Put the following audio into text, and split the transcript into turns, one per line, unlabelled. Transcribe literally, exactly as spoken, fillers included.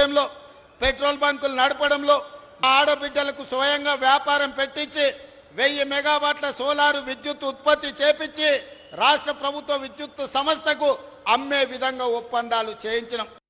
విషయంలో, పెట్రోల్ బంకులు నడపడంలో, ఆడబిడ్డలకు స్వయంగా వ్యాపారం పెట్టించి వెయ్యి మెగావాట్ల సోలారు విద్యుత్ ఉత్పత్తి చేపించి రాష్ట్ర ప్రభుత్వ విద్యుత్ సంస్థకు అమ్మే విధంగా ఒప్పందాలు చేయించినాం.